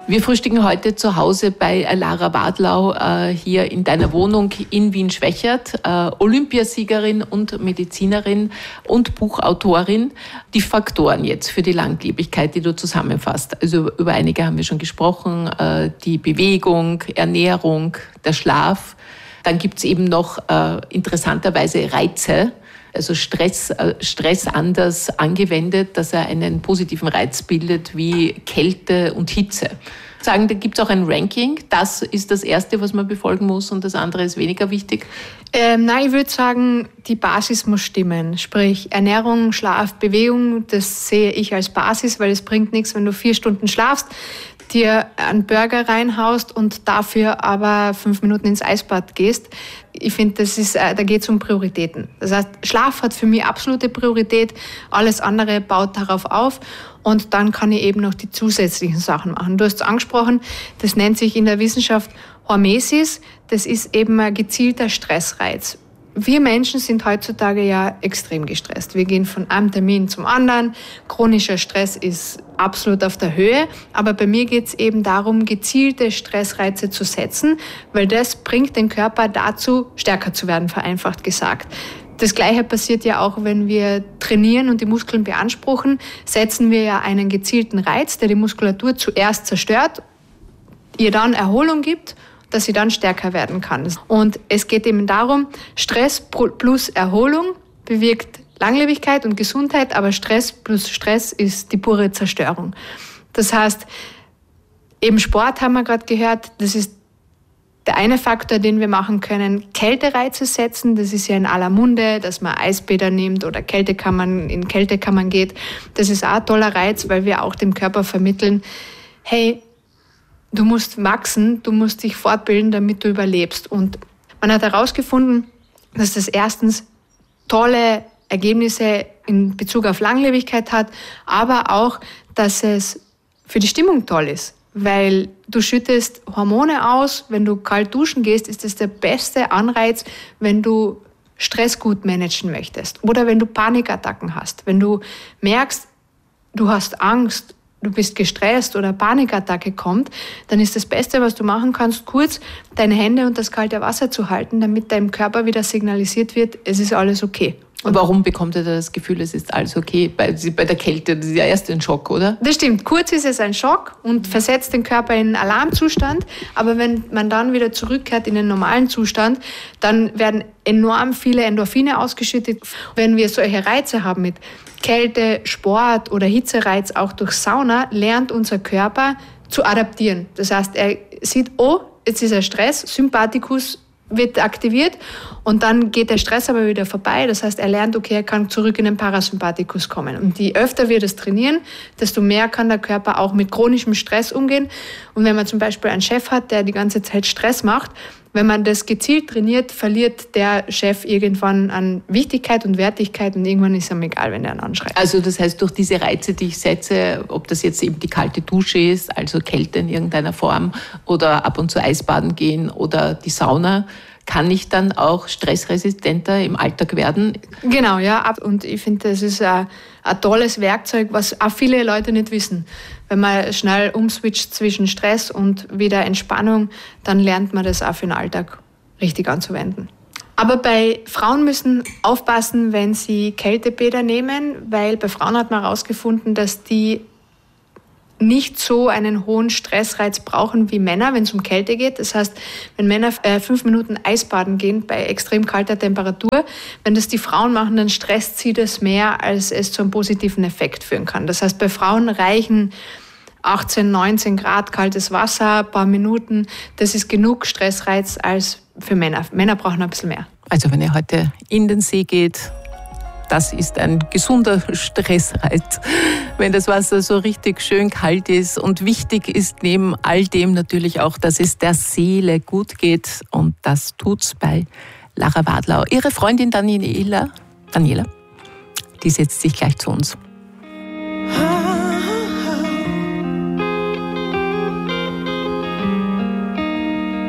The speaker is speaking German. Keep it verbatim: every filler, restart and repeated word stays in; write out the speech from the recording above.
Wir frühstücken heute zu Hause bei Lara Wadlau äh, hier in deiner Wohnung in Wien-Schwechat. Äh, Olympiasiegerin und Medizinerin und Buchautorin. Die Faktoren jetzt für die Langlebigkeit, die du zusammenfasst. Also über einige haben wir schon gesprochen. Äh, die Bewegung, Ernährung, der Schlaf. Dann gibt es eben noch äh, interessanterweise Reize. Also Stress, Stress anders angewendet, dass er einen positiven Reiz bildet wie Kälte und Hitze. Sagen, da gibt es auch ein Ranking. Das ist das Erste, was man befolgen muss und das andere ist weniger wichtig? Ähm, nein, ich würde sagen, die Basis muss stimmen. Sprich Ernährung, Schlaf, Bewegung, das sehe ich als Basis, weil es bringt nichts, wenn du vier Stunden schlafst, dir einen Burger reinhaust und dafür aber fünf Minuten ins Eisbad gehst. Ich finde, das ist, da geht es um Prioritäten. Das heißt, Schlaf hat für mich absolute Priorität, alles andere baut darauf auf und dann kann ich eben noch die zusätzlichen Sachen machen. Du hast es angesprochen, das nennt sich in der Wissenschaft Hormesis, das ist eben ein gezielter Stressreiz. Wir Menschen sind heutzutage ja extrem gestresst. Wir gehen von einem Termin zum anderen. Chronischer Stress ist absolut auf der Höhe. Aber bei mir geht es eben darum, gezielte Stressreize zu setzen, weil das bringt den Körper dazu, stärker zu werden, vereinfacht gesagt. Das Gleiche passiert ja auch, wenn wir trainieren und die Muskeln beanspruchen, setzen wir ja einen gezielten Reiz, der die Muskulatur zuerst zerstört, ihr dann Erholung gibt, dass sie dann stärker werden kann. Und es geht eben darum, Stress plus Erholung bewirkt Langlebigkeit und Gesundheit, aber Stress plus Stress ist die pure Zerstörung. Das heißt, eben Sport haben wir gerade gehört, das ist der eine Faktor, den wir machen können, Kältereize setzen. Das ist ja in aller Munde, dass man Eisbäder nimmt oder Kältekammern, in Kältekammern geht. Das ist auch ein toller Reiz, weil wir auch dem Körper vermitteln, hey, du musst wachsen, du musst dich fortbilden, damit du überlebst. Und man hat herausgefunden, dass das erstens tolle Ergebnisse in Bezug auf Langlebigkeit hat, aber auch, dass es für die Stimmung toll ist. Weil du schüttest Hormone aus, wenn du kalt duschen gehst, ist das der beste Anreiz, wenn du Stress gut managen möchtest. Oder wenn du Panikattacken hast. Wenn du merkst, du hast Angst, du bist gestresst oder Panikattacke kommt, dann ist das Beste, was du machen kannst, kurz deine Hände unter das kalte Wasser zu halten, damit deinem Körper wieder signalisiert wird, es ist alles okay. Und warum bekommt er da das Gefühl, es ist alles okay? Bei, bei der Kälte, das ist ja erst ein Schock, oder? Das stimmt. Kurz ist es ein Schock und versetzt den Körper in Alarmzustand. Aber wenn man dann wieder zurückkehrt in den normalen Zustand, dann werden enorm viele Endorphine ausgeschüttet. Wenn wir solche Reize haben mit Kälte, Sport oder Hitzereiz, auch durch Sauna, lernt unser Körper zu adaptieren. Das heißt, er sieht, oh, jetzt ist er Stress, Sympathikus wird aktiviert und dann geht der Stress aber wieder vorbei. Das heißt, er lernt, okay, er kann zurück in den Parasympathikus kommen. Und je öfter wir das trainieren, desto mehr kann der Körper auch mit chronischem Stress umgehen. Und wenn man zum Beispiel einen Chef hat, der die ganze Zeit Stress macht, wenn man das gezielt trainiert, verliert der Chef irgendwann an Wichtigkeit und Wertigkeit und irgendwann ist ihm egal, wenn er ihn anschreit. Also das heißt, durch diese Reize, die ich setze, ob das jetzt eben die kalte Dusche ist, also Kälte in irgendeiner Form oder ab und zu Eisbaden gehen oder die Sauna, kann ich dann auch stressresistenter im Alltag werden? Genau, ja. Und ich finde, das ist ein, ein tolles Werkzeug, was auch viele Leute nicht wissen. Wenn man schnell umswitcht zwischen Stress und wieder Entspannung, dann lernt man das auch für den Alltag richtig anzuwenden. Aber bei Frauen müssen aufpassen, wenn sie Kältebäder nehmen, weil bei Frauen hat man herausgefunden, dass die nicht so einen hohen Stressreiz brauchen wie Männer, wenn es um Kälte geht. Das heißt, wenn Männer äh, fünf Minuten Eisbaden gehen bei extrem kalter Temperatur, wenn das die Frauen machen, dann stresst sie das mehr, als es zu einem positiven Effekt führen kann. Das heißt, bei Frauen reichen achtzehn, neunzehn Grad kaltes Wasser, ein paar Minuten. Das ist genug Stressreiz als für Männer. Männer brauchen ein bisschen mehr. Also wenn ihr heute in den See geht, das ist ein gesunder Stressreiz, wenn das Wasser so richtig schön kalt ist. Und wichtig ist neben all dem natürlich auch, dass es der Seele gut geht. Und das tut's bei Lara Wadlau. Ihre Freundin Daniela, Daniela, die setzt sich gleich zu uns.